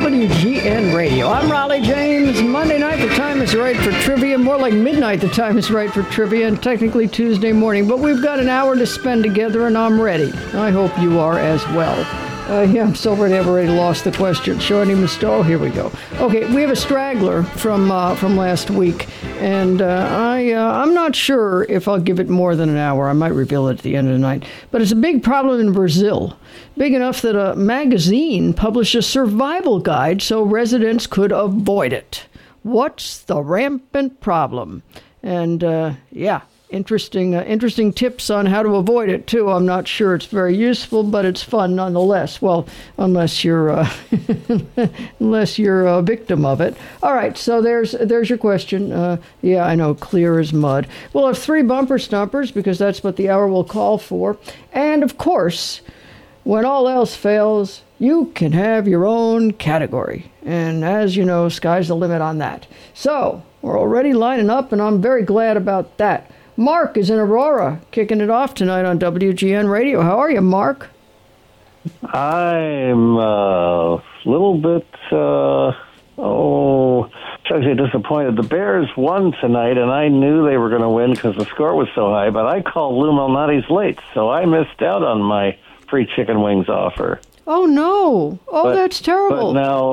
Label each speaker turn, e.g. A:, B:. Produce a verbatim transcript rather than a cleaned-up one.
A: W G N Radio. I'm Raleigh James. Monday night, the time is right for trivia. More like midnight, the time is right for trivia, and technically Tuesday morning. But we've got an hour to spend together, and I'm ready. I hope you are as well. Uh, yeah, I'm so ready. I've already lost the question. Shorty Musto, here we go. Okay, we have a straggler from uh, from last week, and uh, I, uh, I'm not sure if I'll give it more than an hour. I might reveal it at the end of the night. But it's a big problem in Brazil, big enough that a magazine published a survival guide so residents could avoid it. What's the rampant problem? And, uh, yeah. Interesting, uh, interesting tips on how to avoid it too. I'm not sure it's very useful, but it's fun nonetheless. Well, unless you're, uh, unless you're a victim of it. All right, so there's there's your question. Uh, yeah, I know, clear as mud. We'll have three bumper stumpers because that's what the hour will call for. And of course, when all else fails, you can have your own category. And as you know, sky's the limit on that. So we're already lining up, and I'm very glad about that. Mark is in Aurora, kicking it off tonight on W G N Radio. How are you, Mark?
B: I'm a little bit, uh, oh, actually disappointed. The Bears won tonight, and I knew they were going to win because the score was so high, but I called Lou Malnati's late, so I missed out on my free chicken wings offer.
A: Oh, no. Oh,
B: but,
A: that's terrible.
B: But now